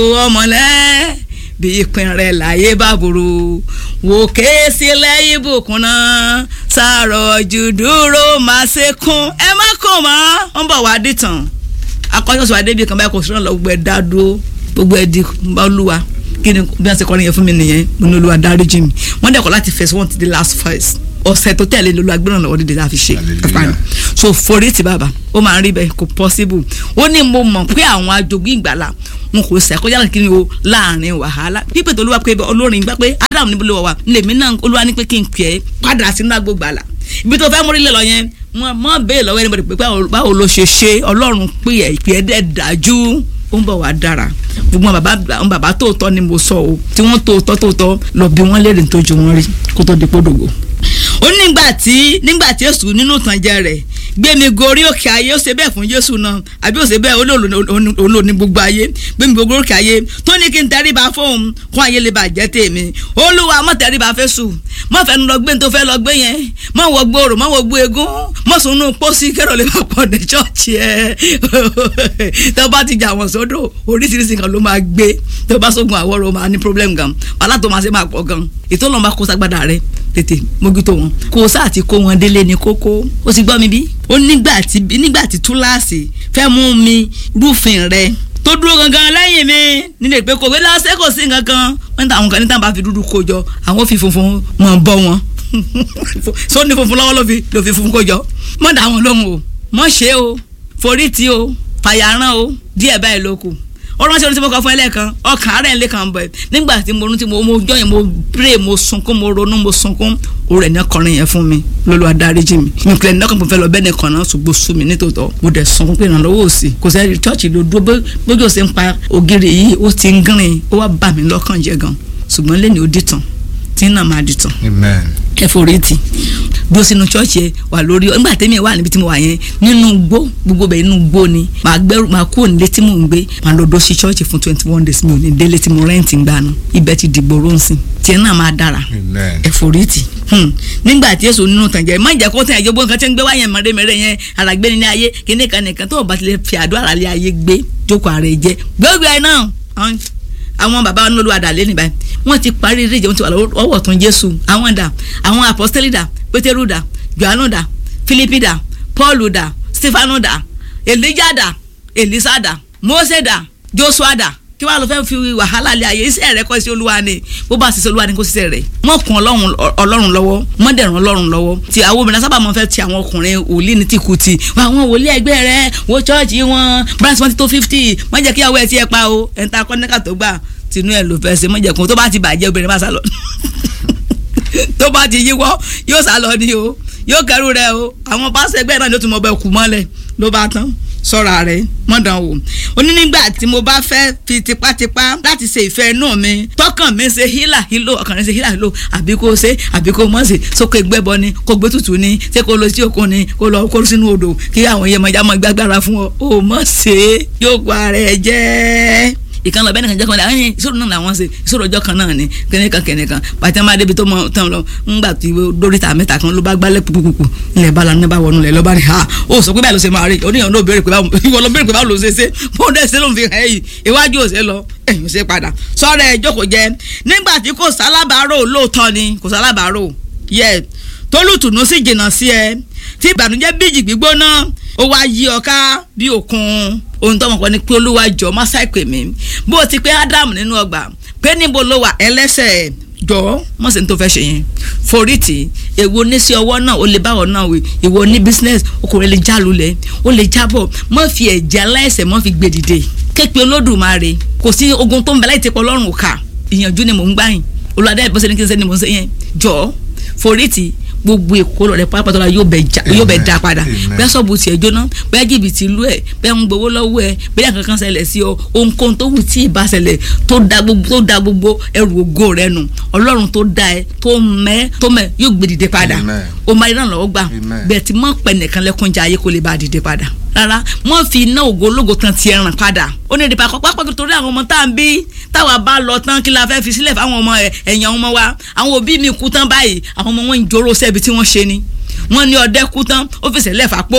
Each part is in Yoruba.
ọmọlẹ́ bí ìpín rẹ̀ láyé bá burú wò ké sílẹ̀ ìbùkún náà sàrọ̀ jù dúró máa ṣe kún ẹ má kún mọ́ ń bọ̀ wá dìtàn akọ́jọ́sọ adébíyẹ kan báyìí kò sọ́nà lọ gbogbo ẹ̀ dá dúró gbogbo ẹ̀ di bá olúwa kí ni bí wọ́n ṣe kọrin yẹn fún mi nìyẹn mo ní olúwa dáríjì mi wọ́n dẹ̀kọ́ láti first one to the last verse ọ̀sẹ̀ tó tẹ̀lé lólu agbẹ́ràn lọ́wọ́ dídé láfi ṣe ẹ̀fà so forí ti bàbá ó máa ń rí bẹ́ẹ̀ kò possible ó ní mo mọ̀ pé àwọn ajogún ìgbàlà wọn kò sẹ́ kọjá kí ni o láàrin wàhálà pípẹ́ tó olúwa pé olórin gbá pé Adam níbo ló wà lèmi náà olúwa ní pé kí n pè é padà sínú àgbo gbàlà ibi tó fẹ́ mórí lè lọ yẹn mọ́ bẹ́ẹ̀ lọ́wọ́ ẹni pé báwo ló ṣe Ọlọ́run pè é dẹ́ dájú ó ń bọ̀ wá dára gbogbo bàbá tóòtọ́ ni mo sọ o tí wọ́n tóòtọ́ lọ bí wọ́n léèrè tó ju wọn rí kó tó di pódògbò ó nígbà tí Èṣù nínú ìtànjẹ rẹ̀ gbé mi gorí òkè ayé ó ṣe bẹ́ẹ̀ fún Jésù náà àbí ó ṣe bẹ́ẹ̀ olóòní gbogbo ayé gbé mi gorí òkè ayé tó ní kí n tẹríba fóun kún ayé lè bàjẹ́ tèmi Olúwa mọ̀ tẹríba f'Èṣù mọ̀ fẹ́nu lọ gbé ní tó fẹ́ lọ gbé yẹn mọ̀ wọ gbòòrò mọ̀ wọ gbó egún mọ̀ sùnú pósí kẹ́rọ̀ lè máa pọ̀ ní ṣọ́ọ̀ṣì ẹ̀ tó bá ti jà wọ́n sódò oríṣiríṣi kan ló máa gbé tó bá sógun àwọ̀rọ̀ máa ní problem gan wàhálà tó máa ṣe máa pọ̀ gan ètò ọlọ́mọba kó sagbada rẹ̀ tètè mójútó wọn kó sáà ti kó wọn délé ní kókó ó sì gbọ́ mi bí ó nígbà tí túláàsì fẹ́ mú mi rúfin rẹ̀ tó dúró gangan lẹ́yìn mi nílé pé kò gbé lọ́sẹ̀ kò sí nǹkan wọ́n ní àwọn kan ní tàn bá fi dúdú kó jọ àwọn fi funfun mọ̀ bọ́ wọn sọ ní funfun lọ́wọ́ ló fi funfun kó jọ mọ̀ dà wọn lóhùn o mọ̀ ṣe o forí ti o fàyàrán o díẹ̀ báyìí ló kù ọ̀rọ̀ ṣe oníṣẹ́ mo kọ́ fún ẹlẹ́ẹ̀kan ọkàn àárẹ̀ ńlẹ̀ kan bọ̀ nígbà tí mo rún tí mo jọyìn mo pray mo sunkún mo ronú mo sunkún orí ẹ̀ ní ọkùnrin yẹn fún mi lọ́lọ́ adáríjì mi mi kìlẹ̀ ní ọkàn mo fẹ́ lọ bẹ́ẹ̀ nìkan náà ṣùgbọ́n sú mi nítòótọ́ mo dẹ̀ sunkún pé ìrànlọ́wọ́ òsì kò sẹ́ chọ́ọ̀chì ló dúró bójú òsì ń pa ògiri yìí ó ti ń gírin ó wá bà mí lọ́kàn jẹ́ gan ṣùgbọ́n lẹ́ni ó dìtàn tí náà máa dìtàn ẹ forí tì dúró sínú chọ́ọ̀chì ẹ wà lórí nígbà tẹ́mi wà níbi tí mo wà yẹn nínú gbó gbogbo bẹ́ẹ̀ nínú gbó ni màá kúrò nílé tí mò ń gbé màá lọ dó sí chọ́ọ̀chì fún 21 days mi ò ní délé tí mo rẹ́ǹtì ń gbà nù ibẹ̀ ti dìgbò rọ́ǹsìn tiẹ̀ náà máa dára ẹ forí tì nígbà tí Èṣù nínú tànjẹ́ má jẹ́ kó tẹ̀ ẹ̀jẹ̀ bó nǹkan tí ń gbé wáyẹn mọ̀rẹ́mẹ̀rẹ́ yẹn àràgbé ní ayé kíní kan nìkan tó o bá ti lè fi àdó àràlẹ́ ayé gbé jókòó ààrẹ jẹ gbogbo ẹ̀ náà àwọn bàbá wọn lólu àdàlẹ́ nìbàyí wọ́n ti parí ìrìjẹ wọ́n ti wà lọ́wọ́ tún Jésù àwọn dà àwọn apọ́sítẹ́lì dà Pétérù dà Jòhánù dà Fílípì dà Pọ́ọ̀lù dà Stefanu dà Èlíjà dà Èlísà dà Mósè dà Jóṣúà dà kí wàá lọ fẹ́ fi wàhálà lé ayé iṣẹ́ rẹ kọ́ sí Olúwa ni bó bá ṣiṣẹ́ Olúwa ni kó ṣiṣẹ́ rẹ̀ mọ́ kun Ọlọ́run lọ́wọ́ mọ́ dẹ̀ràn Ọlọ́run lọ́wọ́ tí àwọn obìnrin sábà máa fẹ́ ti àwọn ọkùnrin òlí ní tìkùtì àwọn wòlíì ẹgbẹ́ rẹ wo chọ́ọ̀chì wọn branch 1 to 50 má jẹ́ kí àwọn ẹ̀ tí ẹ pa o ẹ̀ ń ta kọ́ńdẹ́kà tó gbà tinú ẹ̀ ló fẹ́ ṣe mọ́jẹ̀kùn tó bá ti bàjẹ́ obìnrin bá sá lọ tó bá ti yíwọ́ yóò sá lọ ní o yóò kẹrù rẹ o àwọn pásítọ̀ ẹgbẹ́ náà ló tún mọ bẹ́ẹ̀ kú mọ́lẹ̀ ló bá tán sọ́ra rẹ̀ mọ́dàn o ó ní nígbà tí mo bá fẹ́ fi tipátipá láti ṣe ìfẹ́ inú mi tọkàn mi ṣe hílàhílò ọkàn mi ṣe hílàhílò àbí kò ṣe àbí kò mọ̀ ṣe sókè gbẹ́bọ ni kò gbé tutù ni ṣé kò lọ sí òkun ni kò lọ kó sínú odò kí àwọn yẹmọ̀já mọ̀ gbàgbára fún ọ ò mọ̀ ṣe yóò gba rẹ̀ jẹ́ ìkan lọ bẹ́ẹ̀ nìkan jẹ́ kan ní ìṣòro náà làwọn ṣe ìṣòro ọjọ́ kan náà ni kẹ́nìkan pàtí wọ́n bá débi tó mọ tán lọ ńgbà tí dóríta mẹ́ta kan ló bá gbálẹ̀ pùpùpù ilẹ̀ bá lanu bá wọnú lẹ̀ lọ́ba ni ha ó sọ pé báyìí ló ṣe máa rí oníyàn ló béèrè pé báwo ló ṣe bóun dẹ̀ ṣe ló ń fi hàn yìí iwájú ò ṣe lọ ẹ̀yìn ò ṣe padà sọ́ọ̀rọ̀ ẹ̀ jókòó jẹ́ nígbà tí kò sálábàárò lóòótọ́ ni kò sálábàárò yẹ tólùtùnú sì jìnnà sí ẹ tí ìbànújẹ́ bíjì gbígbóná ó wá yí ọ ká bí òkun ohun tó mọ̀ pọ̀ ni pé Olúwa jọ má ṣàìpè mí bó o ti pé Ádámù nínú ọgbà pé níbo ló wà ẹlẹ́ṣẹ̀ jọ mọ̀ sí ní tó fẹ́ ṣe yẹn forí tì èwo ní sí ọwọ́ náà ó lè báwọ̀ náà wí ìwọ ní business okòrè lè já lulẹ̀ ó lè jábọ̀ mọ̀ fi ẹ̀jẹ̀ aláìṣẹ̀ mọ̀ fi gbé dìde képe Olódùmarè kò sí ogun tó ń bẹ láì tẹpọ̀ lọ́rùn òkà ìyànjú ni mò ń gbáyìn olùwàdá ìbọ̀sẹ̀ ní kí n sẹ́ ni mò ń sẹ́ yẹn jọ forí tì gbogbo èkó lọ rẹ pápátọ́lá yóò bẹ̀ dá padà bẹ́ẹ̀ sọ́ọ̀bù tiẹ̀ jóná bẹ́ẹ̀ jìbìtì ìlú ẹ̀ bẹ́ẹ̀ ń gbowó lọ́wọ́ ẹ̀ bẹ́ẹ̀ kankan ṣẹlẹ̀ sí ọ ohunkóhun tó wù tí ì bá ṣẹlẹ̀ tó da gbogbo ẹrù ògo rẹ nù Ọlọ́run tó da ẹ tó mẹ́ yóò gbé dìde padà o máa iná lọ́wọ́ gbà bẹ́ẹ̀ tí mọ́ pẹ̀ nìkan lẹ́kúnjẹ ayé kó lè bá dìde padà rárá mọ́ fi iná ògo ológo tán ti ẹran padà ó ní ìdìbò àkọ́kọ́ pàtó torí àwọn ọmọ tá à ń bí táwa bá lọ tán kí la fẹ́ fi sílẹ̀ fáwọn ọmọ ẹ̀yàn ọmọ wa àwọn òbí mi kú tán báyìí àwọn ọmọ wọn ń joró sẹ́bi tí wọ́n ṣe ni wọ́n ní ọdẹ kú tán ó fèsì lẹ́fà pó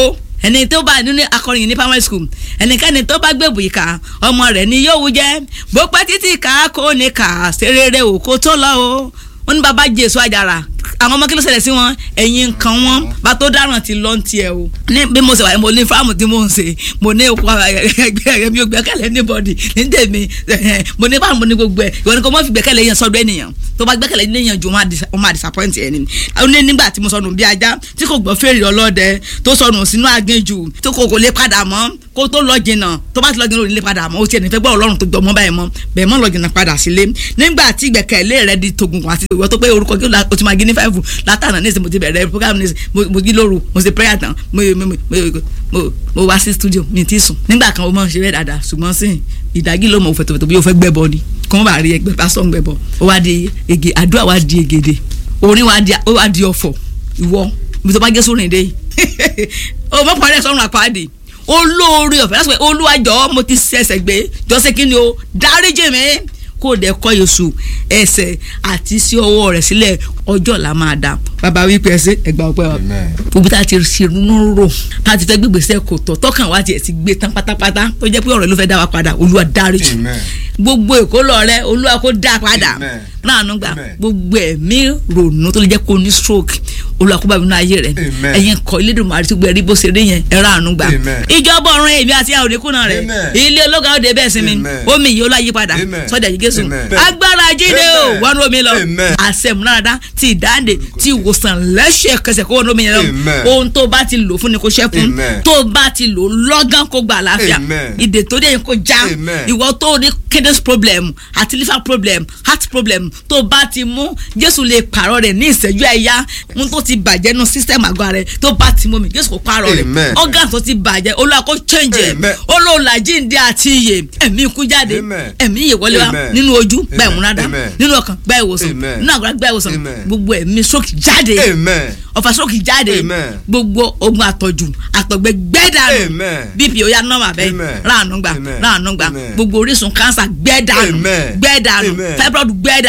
ẹni tó bá nínú akọrin ní primary school ẹnikẹ́ni tó bá gbèbù ìka ọmọ rẹ̀ ni yóò wú jẹ́ bó pẹ́ títí ká kó ní ká ṣerere òkó tó lọ o wọ́n ní bàbá Jésù àjàrà àwọn ọmọ kí ló ṣẹlẹ̀ sí wọn ẹ̀yìn nǹkan wọn bá tó dáràn ti lọ́n tiẹ̀ o ní bí mo ṣe wà mo ní fáàmù tí mo ń ṣe mo ní okùn ẹgbẹ́ mi ò gbẹ́kẹ̀lé anybody ní tèmi mo ní fáàmù ní gbogbo ẹ̀ ìwọ ni kò mọ́ fi gbẹ́kẹ̀lé yẹn sọ́dọ̀ ènìyàn tó bá gbẹ́kẹ̀lé ènìyàn ju wọn máa disappoint ẹni ó ní nígbà tí mo sọnù bí ajá tí kò gbọ́ fèrè ọlọ́dẹ tó sọnù sínú aginjù tó kò lè padà mọ́ kó tó lọ jìnnà tó bá ti lọ jìnnà ò lè padà mọ́ ó tiẹ̀ nífẹ̀ẹ́ gbọ́ Ọlọ́run tó gbọ́ mọ́ báyìí mọ́ bẹ́ẹ̀ mọ́ lọ jìnnà padà sílé nígbà tí ìgbẹ́kẹ̀lé rẹ di tògùn àti ìwọ tó pé orúkọ kí o ti máa gé ní 5 látànà ní ìsìn mo ti bẹ̀rẹ̀ program ní ìsìn mo jí lóru mo ṣe prayer tán mo wá sí studio mi ti sùn nígbà kan o máa ń ṣe bẹ́ẹ̀ dáadáa ṣùgbọ́n sí ìdájí ló mọ̀ fẹ̀tọ̀fẹ̀tọ̀ bí o fẹ́ gbẹ́bọ ni kí wọ́n bá rí ẹgbẹ́ pásọ̀ ń gbẹ́bọ ó wá di ege àdúrà wá di egede orin wá di ọ̀fọ̀ ìwọ ibi tó bá gé sórin dé yìí o mọ̀ parí ẹ̀ sọ́run àpáàdé olóore ọ̀fẹ́ láti pẹ́ Olúwa jọ̀ọ́ mo ti ṣẹ̀ṣẹ̀ gbé jọ́sẹ̀ kí ni o dáríjì mi kó o dẹ̀ kọ́ Jésù ẹsẹ̀ àti sí ọwọ́ rẹ̀ sílẹ̀ ọjọ́ la máa dà bàbá wípé ẹsẹ̀ ẹgbà ọpẹ́ wa gbogbo tá a ti ṣe nírò tá a ti fẹ́ gbégbèsè kò tọ́ tọ́kàn wá tiẹ̀ ti gbé tán pátápátá tó jẹ́ pé ọ̀rọ̀ ló fẹ́ dá wa padà Olúwa dáríjì gbogbo ìkólọ rẹ Olúwa kó dá padà láàánú gbà gbogbo ẹ̀mí ronú tó lè jẹ́ kó ní stroke Olúwa kó bá mi nínú ayé rẹ ẹ̀yin kọ́ Elédùmarè tó gbẹ̀rí bó ṣe rí yẹn ẹ ráàánú gbà ìjọba ọ̀run èmi àti àwọn òdekùnà rẹ ilé ológa òde bẹ́ẹ̀ sinmi omi yìí ó láyé padà sọ́jà yìí Jésù agbára jíde o wọnú omi lọ àṣẹmúnáradá ti ìdáǹdè ti ìwòsàn lẹ́sẹ̀kẹsẹ̀ kó wọnú omi yẹn lọ ohun tó bá ti lò fún ni kó ṣẹ́ fún tó bá ti lò lọ́gán kó gbà àlàáfíà ìdè tó dé kó já ìwọ tó ní kidney problem àti liver problem heart problem tó bá ti mú Jésù lè pààrọ̀ rẹ̀ ní ìṣẹ́jú ẹ̀yá ohun tó ti bàjẹ́ nínú system àgọ́ rẹ̀ tó bá ti mú mi Jésù kó pààrọ̀ rẹ̀ organ tó ti bàjẹ́ Olúwa kó change ẹ̀ olóòlà jíǹde àti iyè ẹ̀mí ikú jáde ẹ̀mí iyè wọlé wa nínú ojú gba ìmúradá nínú ọkàn gba ìwòsàn nínú àgbà gba ìwòsàn gbogbo ẹ̀mí stroke jáde ọ̀fà stroke jáde gbogbo ogun àtọ̀jù àtọ̀gbẹ gbẹ́dànù bp ó yá nọ́ọ̀mà bẹ́ẹ̀ ráàánú gbà gbogbo orísun cancer gbẹ́dànù fibroid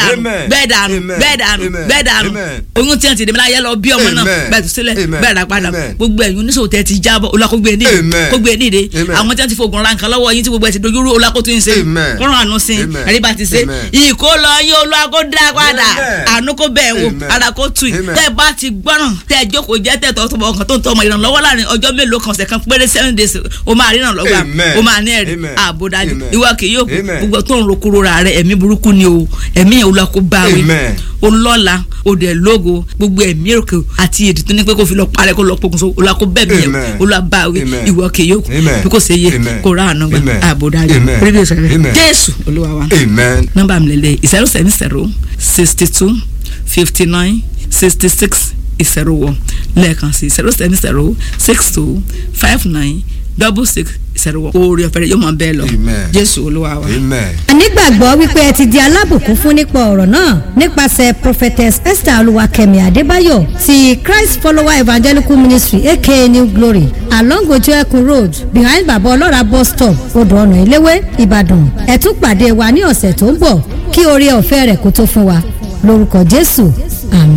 gbẹ́dànù oyún tí wọ́n ti dèmí láyé lọ bí ọmọ náà bẹ́ẹ̀ tó sílẹ̀ bẹ́ẹ̀ rà padà gbogbo ẹ̀yin oníṣòwò tẹ́ ti jábọ̀ Olúwa kó gbé nídìí àwọn tí wọ́n ti fògùn ra nǹkan lọ́wọ́ yín tí gbogbo ẹ̀ ti dojúrú Olúwa kó tún ṣe kọ́rọ̀ àánú sí àríbá ti ṣe ìkólọ yín Olúwa kó dá padà àánú kó bẹ́ẹ̀ wò ara kó tù í tẹ́ bá ti gbọ́ràn tẹ́ jókòó jẹ́ tẹ́ tọ́ ọmọ kan tó ń tọ́ ọmọ ìrànlọ́wọ́ láàrin ọjọ́ mélòó kan ọ̀sẹ̀ kan péré 7 days o máa ríran lọ́gbà o máa ní ẹ̀rí ààbò dájú ìwọ kì yóò kú gbogbo tó ń rokoro ra rẹ ẹ̀mí burúkú ni o ẹ̀mí yẹn Olúwa kó bá wí olọ́la òde lógo gbogbo ẹ̀mí òkè àti èdè tó ní pé kó fi lọ parẹ́ kó lọ pokùnso Olúwa kó bẹ́ẹ̀ mi yẹn Olúwa bá wí ìwọ kì yóò kú bí kò ṣe yé kó ra àánú gbà ààbò dájú rédíò sẹ́rẹ̀ Jésù Olúwa wa nọ́mbà mi lélẹ̀ 070 62 59 66 ìṣẹ̀rọ̀wọ̀ lẹ́ẹ̀kan sí 070 62 59 66 ìṣẹ̀rọ̀wọ̀ oore ọ̀fẹ́ rẹ̀ yóò máa bẹ́ẹ̀ lọ Jésù Olúwa wa. ànígbàgbọ́ wípé ẹ ti di alábùkún fún nípa ọ̀rọ̀ náà nípasẹ̀ prophetess Esther Olúwakẹ́mi Adébáyọ̀ ti Christ Follower Evangelical Ministry aka New Glory along Ojo Ekun Road behind Baba Ọlọ́ra bus stop odò ọ̀nà Iléwé Ìbàdàn ẹ tún pàdé wa ní ọ̀sẹ̀ tó ń bọ̀ kí oore ọ̀fẹ́ rẹ̀ kó tó fún wa lórúkọ Jésù